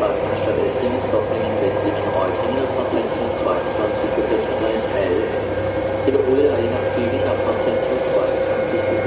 Parkmeister Essingen, Dottingen, Wettlingen, Reutlingen ab Fahrzeichen 22 für Gleis 11. Wiederhole Arena Tübingen ab Fahrzeichen 22.